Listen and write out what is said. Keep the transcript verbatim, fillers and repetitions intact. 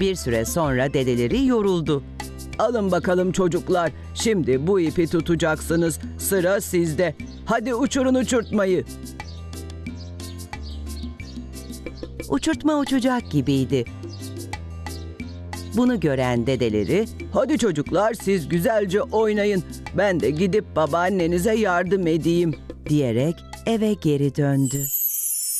Bir süre sonra dedeleri yoruldu. Alın bakalım çocuklar, şimdi bu ipi tutacaksınız. Sıra sizde. Hadi uçurun uçurtmayı. Uçurtma uçacak gibiydi. Bunu gören dedeleri, hadi çocuklar siz güzelce oynayın, ben de gidip babaannenize yardım edeyim diyerek eve geri döndü.